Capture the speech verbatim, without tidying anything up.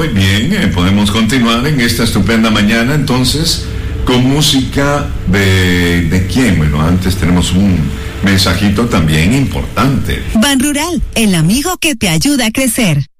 Muy bien, eh, podemos continuar en esta estupenda mañana entonces con música de, ¿de quién? Bueno, antes tenemos un mensajito también importante. Ban Rural, el amigo que te ayuda a crecer.